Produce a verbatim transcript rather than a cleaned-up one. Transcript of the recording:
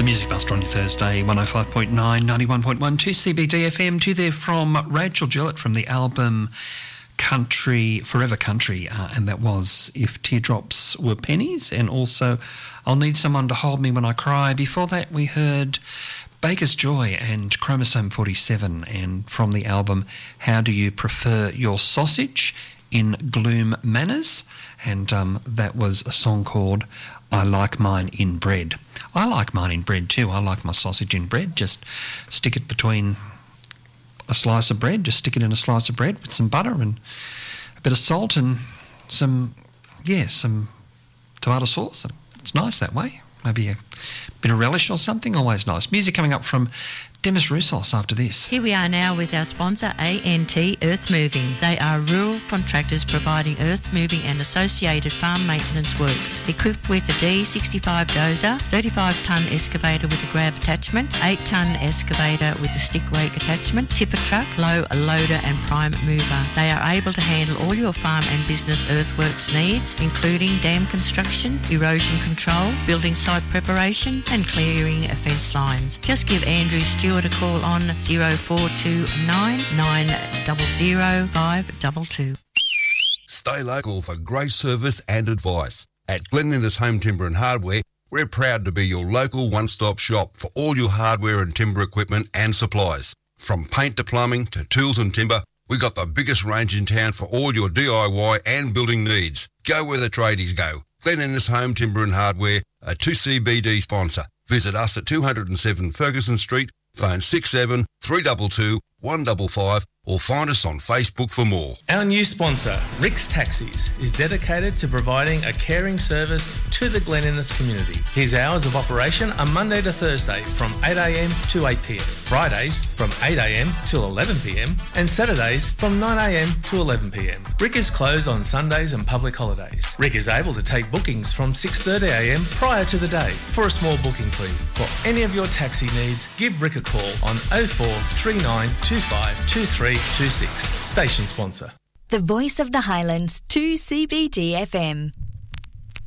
Music Buster on your Thursday, one oh five point nine, ninety-one point one, two C B D F M, two there from Rachel Gillett from the album Country, Forever Country, uh, and that was If Teardrops Were Pennies, and also I'll Need Someone to Hold Me When I Cry. Before that we heard Baker's Joy and Chromosome forty-seven, and from the album How Do You Prefer Your Sausage in Gloom Manners, and um, that was a song called I Like Mine in Bread. I like mine in bread too. I like my sausage in bread. Just stick it between a slice of bread, just stick it in a slice of bread with some butter and a bit of salt and some, yeah, some tomato sauce. It's nice that way. Maybe a bit of relish or something, always nice. Music coming up from Demis Roussos after this. Here we are now with our sponsor, A N T Earth Moving. They are rural contractors providing earth moving and associated farm maintenance works. Equipped with a D sixty-five dozer, thirty-five tonne excavator with a grab attachment, eight tonne excavator with a stick rake attachment, tipper truck, low loader and prime mover. They are able to handle all your farm and business earthworks needs, including dam construction, erosion control, building site preparation and clearing of fence lines. Just give Andrew Stewart a call on zero four two nine, nine zero zero, five two two. Stay local for great service and advice. At Glen Innes Home Timber and Hardware, we're proud to be your local one-stop shop for all your hardware and timber equipment and supplies. From paint to plumbing to tools and timber, we've got the biggest range in town for all your D I Y and building needs. Go where the tradies go. Glen Innes Home Timber and Hardware, a two C B D sponsor. Visit us at two oh seven Ferguson Street, phone six seven three two two, one five five, or find us on Facebook for more. Our new sponsor, Rick's Taxis, is dedicated to providing a caring service to the Glen Innes community. His hours of operation are Monday to Thursday from eight a m to eight p m, Fridays from eight a m till eleven p m, and Saturdays from nine a m to eleven p m. Rick is closed on Sundays and public holidays. Rick is able to take bookings from six thirty a m prior to the day for a small booking fee. For any of your taxi needs, give Rick a call on oh four three nine two five two three two six. Station sponsor. The Voice of the Highlands, two C B D F M.